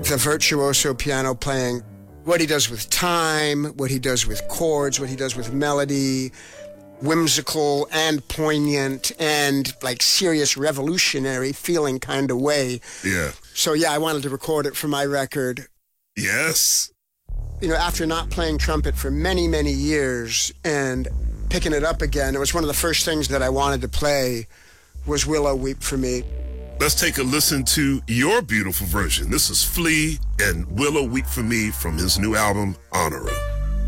the virtuoso piano playing, what he does with time, what he does with chords, what he does with melody, whimsical and poignant and like serious revolutionary feeling kind of way. Yeah. So yeah, I wanted to record it for my record. Yes. You know, after not playing trumpet for many, many years and picking it up again, it was one of the first things that I wanted to play was Willow Weep for Me. Let's take a listen to your beautiful version. This is Flea and Willow Weep for Me from his new album, Honora.